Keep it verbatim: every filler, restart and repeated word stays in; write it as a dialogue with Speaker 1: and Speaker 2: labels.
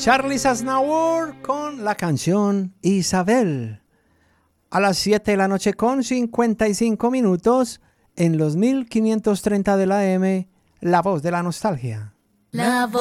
Speaker 1: Charly Aznavour con la canción Isabel. A las siete de la noche con cincuenta y cinco minutos en los mil quinientos treinta de la A M, La Voz de la Nostalgia.
Speaker 2: La voz